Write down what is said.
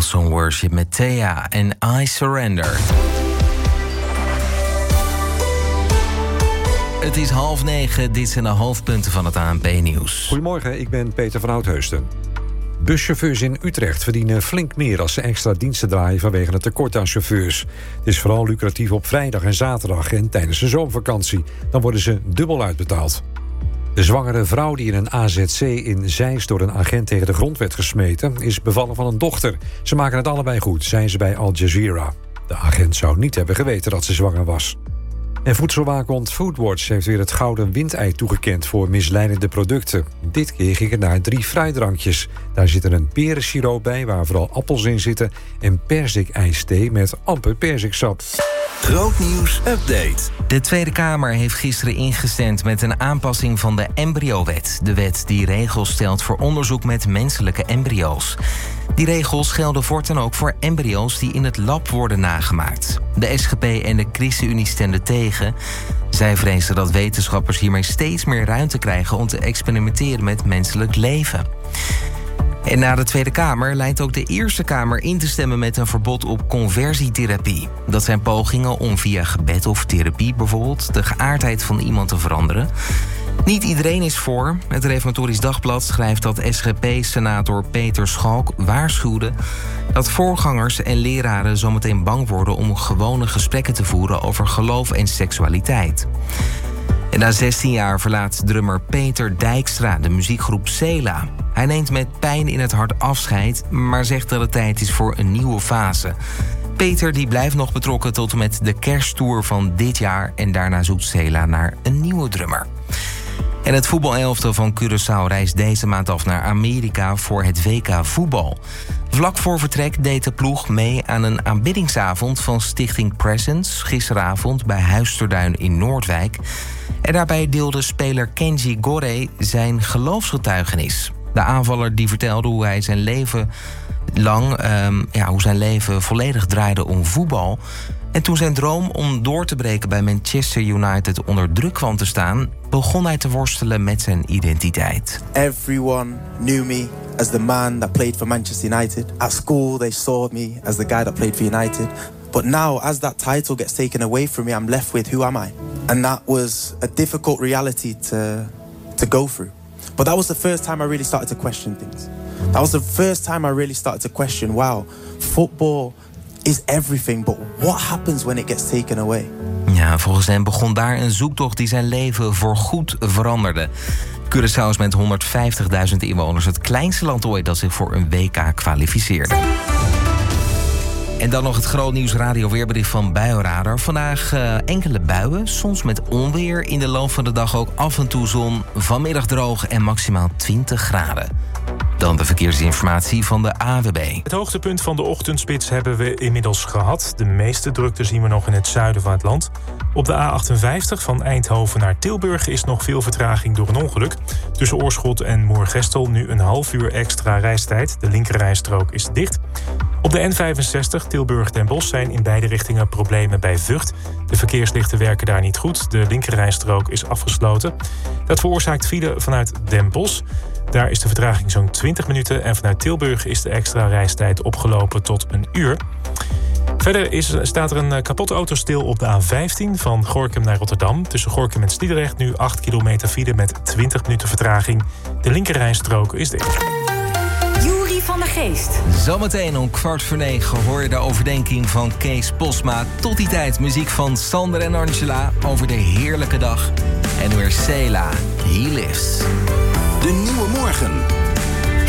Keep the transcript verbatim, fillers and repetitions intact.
Hillsong Worship met Thea en I Surrender. Het is half negen, dit zijn de hoofdpunten van het A N P-nieuws. Goedemorgen, ik ben Peter van Oudheusden. Buschauffeurs in Utrecht verdienen flink meer als ze extra diensten draaien vanwege het tekort aan chauffeurs. Het is vooral lucratief op vrijdag en zaterdag en tijdens de zomervakantie. Dan worden ze dubbel uitbetaald. De zwangere vrouw die in een A Z C in Zeist door een agent tegen de grond werd gesmeten, is bevallen van een dochter. Ze maken het allebei goed, zei ze bij Al Jazeera. De agent zou niet hebben geweten dat ze zwanger was. En voedselwaakhond Foodwatch heeft weer het gouden windei toegekend voor misleidende producten. Dit keer ging het naar drie fruitdrankjes. Daar zit er een perensiroop bij waar vooral appels in zitten en perzikijsthee met amper perziksap. Grootnieuws update. De Tweede Kamer heeft gisteren ingestemd met een aanpassing van de embryowet. De wet die regels stelt voor onderzoek met menselijke embryo's. Die regels gelden voortaan ook voor embryo's die in het lab worden nagemaakt. De S G P en de ChristenUnie stemden tegen. Zij vrezen dat wetenschappers hiermee steeds meer ruimte krijgen om te experimenteren met menselijk leven. En na de Tweede Kamer lijkt ook de Eerste Kamer in te stemmen met een verbod op conversietherapie. Dat zijn pogingen om via gebed of therapie bijvoorbeeld de geaardheid van iemand te veranderen. Niet iedereen is voor. Het Reformatorisch Dagblad schrijft dat S G P-senator Peter Schalk waarschuwde dat voorgangers en leraren zometeen bang worden om gewone gesprekken te voeren over geloof en seksualiteit. En na zestien jaar verlaat drummer Peter Dijkstra de muziekgroep Sela. Hij neemt met pijn in het hart afscheid, maar zegt dat het tijd is voor een nieuwe fase. Peter die blijft nog betrokken tot en met de kersttour van dit jaar en daarna zoekt Sela naar een nieuwe drummer. En het voetbalelftal van Curaçao reist deze maand af naar Amerika voor het W K voetbal. Vlak voor vertrek deed de ploeg mee aan een aanbiddingsavond van Stichting Presence gisteravond bij Huis ter Duin in Noordwijk. En daarbij deelde speler Kenji Gore zijn geloofsgetuigenis. De aanvaller die vertelde hoe hij zijn leven lang, um, ja, hoe zijn leven volledig draaide om voetbal. En toen zijn droom om door te breken bij Manchester United onder druk kwam te staan, begon hij te worstelen met zijn identiteit. Everyone knew me as the man that played for Manchester United. At school they saw me as the guy that played for United. But now, as that title gets taken away from me, I'm left with who am I? And that was a difficult reality to to go through. But that was the first time I really started to question things. That was the first time I really started to question, wow, football is everything, but what happens when it gets taken away? Ja, volgens hem begon daar een zoektocht die zijn leven voorgoed veranderde. Curaçao is met honderdvijftigduizend inwoners het kleinste land ooit dat zich voor een W K kwalificeerde. En dan nog het grootnieuws radioweerbericht van Buienradar. Vandaag uh, enkele buien, soms met onweer. In de loop van de dag ook af en toe zon. Vanmiddag droog en maximaal twintig graden. Dan de verkeersinformatie van de A W B. Het hoogtepunt van de ochtendspits hebben we inmiddels gehad. De meeste drukte zien we nog in het zuiden van het land. Op de A achtenvijftig van Eindhoven naar Tilburg is nog veel vertraging door een ongeluk. Tussen Oorschot en Moergestel nu een half uur extra reistijd. De linkerrijstrook is dicht. Op de N vijfenzestig Tilburg-Den Bosch zijn in beide richtingen problemen bij Vught. De verkeerslichten werken daar niet goed. De linkerrijstrook is afgesloten. Dat veroorzaakt file vanuit Den Bosch. Daar is de vertraging zo'n twintig minuten en vanuit Tilburg is de extra reistijd opgelopen tot een uur. Verder is, staat er een kapotte auto stil op de A vijftien van Gorinchem naar Rotterdam. Tussen Gorinchem en Sliedrecht nu acht kilometer file met twintig minuten vertraging. De linkerrijstrook is dicht. Juri van der Geest. Zometeen om kwart voor negen hoor je de overdenking van Kees Posma. Tot die tijd muziek van Sander en Angela over de heerlijke dag. En weer Sela, He Lives. De nieuwe morgen.